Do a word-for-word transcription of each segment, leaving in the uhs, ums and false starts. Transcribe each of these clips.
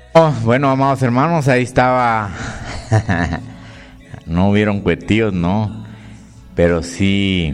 Oh, bueno, amados hermanos, ahí estaba. No hubieron cuetillos, no, pero sí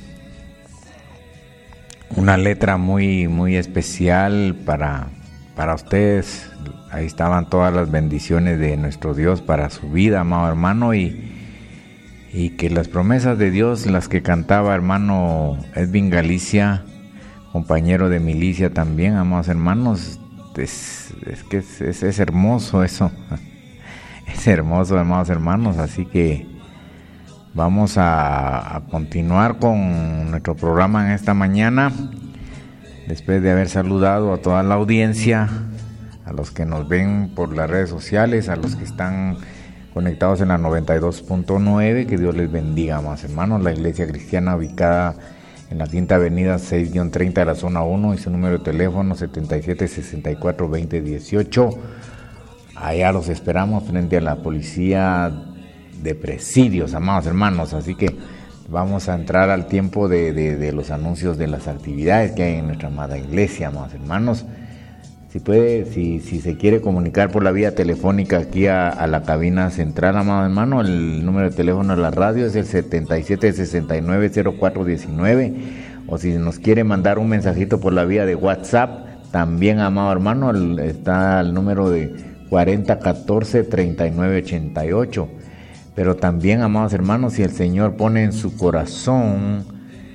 una letra muy, muy especial para, para ustedes. Ahí estaban todas las bendiciones de nuestro Dios para su vida, amado hermano, y, y que las promesas de Dios, las que cantaba hermano Edwin Galicia, compañero de milicia también, amados hermanos, es, es que es, es, es hermoso eso, es hermoso, amados hermanos. Así que vamos a, a continuar con nuestro programa en esta mañana, después de haber saludado a toda la audiencia, a los que nos ven por las redes sociales, a los que están conectados en la noventa y dos punto nueve, que Dios les bendiga, amados hermanos. La iglesia cristiana ubicada en la Quinta Avenida seis treinta de la zona uno y su número de teléfono setenta y siete sesenta y cuatro veinte dieciocho. Allá los esperamos frente a la policía de presidios, amados hermanos. Así que vamos a entrar al tiempo de, de, de los anuncios de las actividades que hay en nuestra amada iglesia, amados hermanos. Si puede, si, si se quiere comunicar por la vía telefónica aquí a, a la cabina central, amado hermano, el número de teléfono de la radio es el setenta y siete sesenta y nueve cero cuatro diecinueve, o si nos quiere mandar un mensajito por la vía de WhatsApp, también, amado hermano, el, está el número de cuarenta catorce treinta y nueve ochenta y ocho. Pero también, amados hermanos, si el Señor pone en su corazón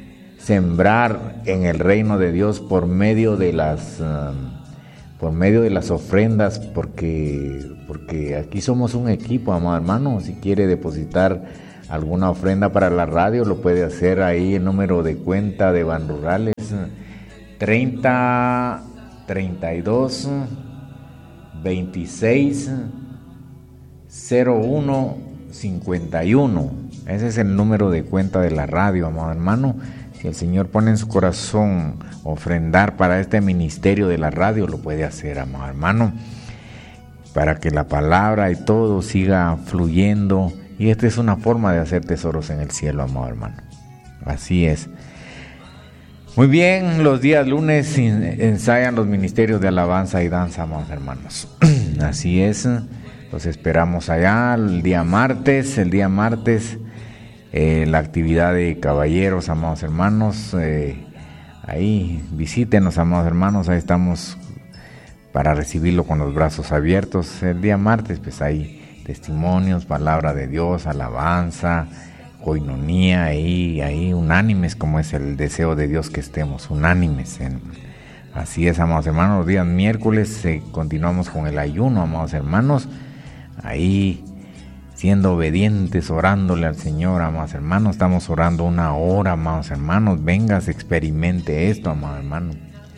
sembrar en el reino de Dios por medio de las... Um, por medio de las ofrendas, porque, porque aquí somos un equipo, amado hermano. Si quiere depositar alguna ofrenda para la radio, lo puede hacer ahí. El número de cuenta de Banrurales treinta treinta y dos veintiséis cero uno cincuenta y uno. Ese es el número de cuenta de la radio, amado hermano. Si el Señor pone en su corazón ofrendar para este ministerio de la radio, lo puede hacer, amado hermano, para que la palabra y todo siga fluyendo. Y esta es una forma de hacer tesoros en el cielo, amado hermano. Así es. Muy bien, los días lunes ensayan los ministerios de alabanza y danza, amados hermanos. Así es, los esperamos allá el día martes, el día martes. Eh, la actividad de caballeros, amados hermanos, eh, ahí visítenos, amados hermanos, ahí estamos para recibirlo con los brazos abiertos. El día martes, pues hay testimonios, palabra de Dios, alabanza, coinonía, ahí, ahí unánimes, como es el deseo de Dios que estemos unánimes. En, así es, amados hermanos. Los días miércoles eh, continuamos con el ayuno, amados hermanos, ahí siendo obedientes, orándole al Señor, amados hermanos. Estamos orando una hora, amados hermanos. Venga, se experimente esto, amado hermano.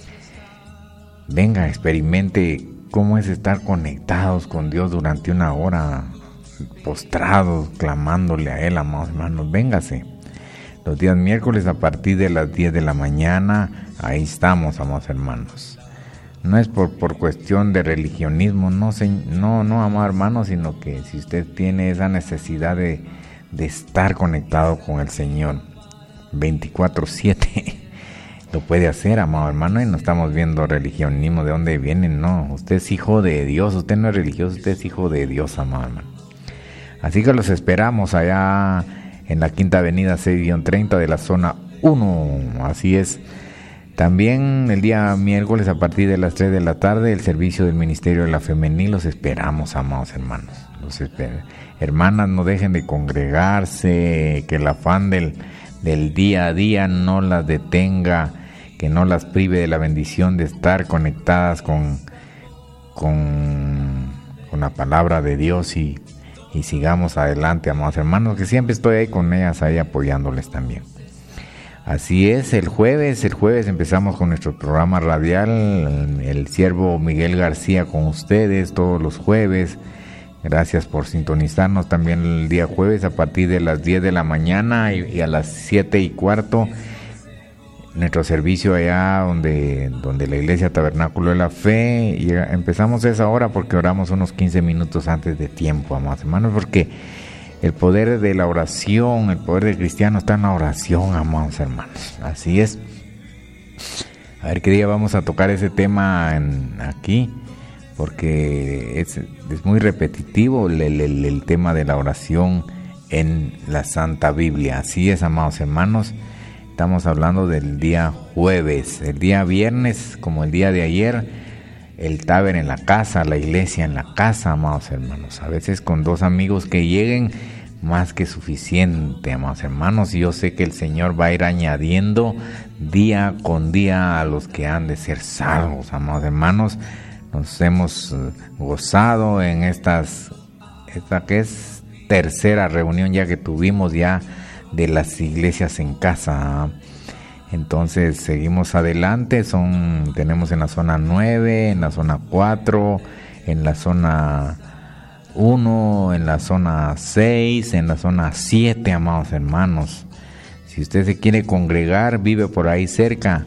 Venga, experimente cómo es estar conectados con Dios durante una hora, postrados, clamándole a Él, amados hermanos. Véngase. Los días miércoles a partir de las diez de la mañana, ahí estamos, amados hermanos. No es por, por cuestión de religionismo, no, no, no, amado hermano, sino que si usted tiene esa necesidad de, de estar conectado con el Señor veinticuatro siete, lo puede hacer, amado hermano. Y no estamos viendo religionismo, de dónde viene, no. Usted es hijo de Dios, usted no es religioso, usted es hijo de Dios, amado hermano. Así que los esperamos allá en la Quinta Avenida seis treinta de la zona uno, así es. También el día miércoles a partir de las tres de la tarde, el servicio del Ministerio de la Femenil. Los esperamos, amados hermanos. Los esper- Hermanas, no dejen de congregarse, que el afán del, del día a día no las detenga, que no las prive de la bendición de estar conectadas con, con, con la palabra de Dios, y, y sigamos adelante, amados hermanos, que siempre estoy ahí con ellas, ahí apoyándoles también. Así es, el jueves, el jueves empezamos con nuestro programa radial, el siervo Miguel García con ustedes todos los jueves. Gracias por sintonizarnos también el día jueves a partir de las diez de la mañana y, y a las siete y cuarto. Nuestro servicio allá donde, donde la iglesia Tabernáculo de la Fe, y empezamos a esa hora porque oramos unos quince minutos antes de tiempo, amados hermanos, porque el poder de la oración, el poder del cristiano está en la oración, amados hermanos. Así es. A ver qué día vamos a tocar ese tema en, aquí, porque es, es muy repetitivo el, el, el tema de la oración en la Santa Biblia. Así es, amados hermanos, estamos hablando del día jueves. El día viernes, como el día de ayer, el taber en la casa, la iglesia en la casa, amados hermanos. A veces con dos amigos que lleguen, más que suficiente, amados hermanos. Y yo sé que el Señor va a ir añadiendo día con día a los que han de ser salvos, amados hermanos. Nos hemos gozado en estas, esta que es tercera reunión ya que tuvimos ya de las iglesias en casa. Entonces seguimos adelante. Son, tenemos en la zona nueve, en la zona cuatro, en la zona uno, en la zona seis, en la zona siete, amados hermanos. Si usted se quiere congregar, vive por ahí cerca,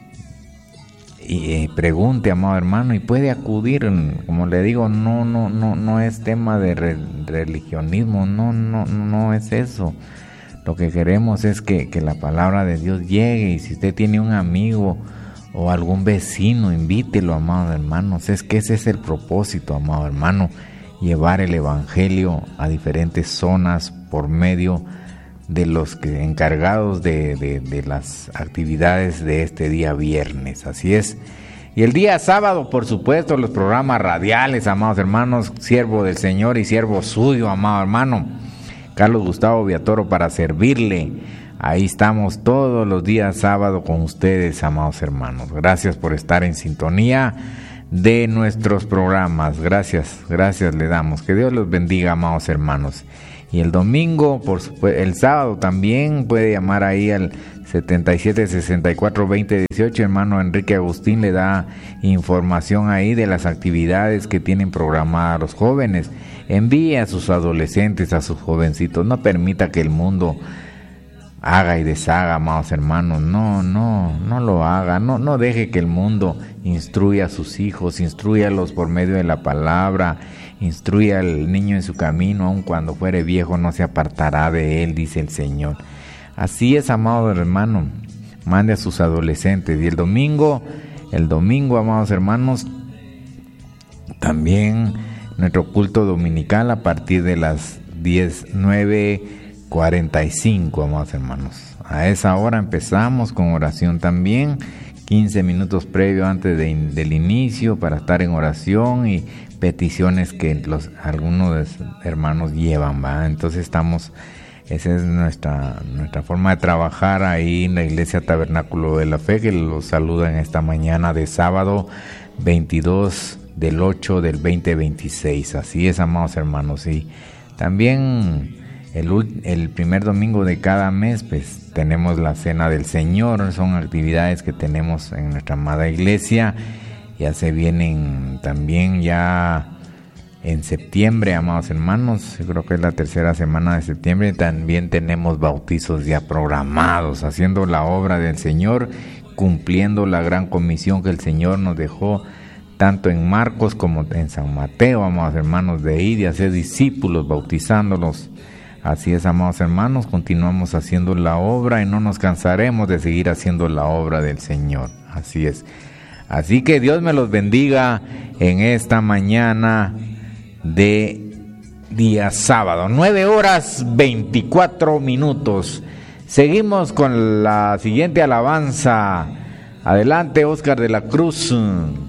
y eh, pregunte, amado hermano, y puede acudir. Como le digo, no no no no es tema de re, religionismo, no no no es eso. Lo que queremos es que, que la palabra de Dios llegue, y si usted tiene un amigo o algún vecino, invítelo, amados hermanos. Es que ese es el propósito, amado hermano, llevar el evangelio a diferentes zonas por medio de los que encargados de, de, de las actividades de este día viernes. Así es. Y el día sábado, por supuesto, los programas radiales, amados hermanos, siervo del Señor y siervo suyo, amado hermano Carlos Gustavo Villatoro, para servirle. Ahí estamos todos los días sábado con ustedes, amados hermanos. Gracias por estar en sintonía de nuestros programas. Gracias, gracias le damos. Que Dios los bendiga, amados hermanos. Y el domingo, por supuesto, el sábado también puede llamar ahí al setenta y siete, sesenta y cuatro, veinte, dieciocho. Hermano Enrique Agustín le da información ahí de las actividades que tienen programadas los jóvenes. Envíe a sus adolescentes, a sus jovencitos. No permita que el mundo haga y deshaga, amados hermanos. No, no, no lo haga. No, no deje que el mundo instruya a sus hijos. Instrúyalos por medio de la palabra. Instruya al niño en su camino, aun cuando fuere viejo no se apartará de él, dice el Señor. Así es, amado hermano, mande a sus adolescentes. Y el domingo, el domingo, amados hermanos, también nuestro culto dominical a partir de las diecinueve cuarenta y cinco, amados hermanos. A esa hora empezamos con oración también, quince minutos previo antes de, del inicio para estar en oración y peticiones que los algunos hermanos llevan, ¿va? Entonces estamos, esa es nuestra nuestra forma de trabajar ahí en la Iglesia Tabernáculo de la Fe, que los saluda en esta mañana de sábado veintidós del ocho del veinte veintiséis. Así es, amados hermanos. Y también el, el primer domingo de cada mes pues tenemos la Cena del Señor. Son actividades que tenemos en nuestra amada iglesia. Ya se vienen también ya en septiembre, amados hermanos. Yo creo que es la tercera semana de septiembre. También tenemos bautizos ya programados, haciendo la obra del Señor, cumpliendo la gran comisión que el Señor nos dejó, tanto en Marcos como en San Mateo, amados hermanos, de ir y hacer discípulos, bautizándolos. Así es, amados hermanos, continuamos haciendo la obra y no nos cansaremos de seguir haciendo la obra del Señor. Así es. Así que Dios me los bendiga en esta mañana de día sábado, nueve horas veinticuatro minutos. Seguimos con la siguiente alabanza. Adelante, Oscar de la Cruz.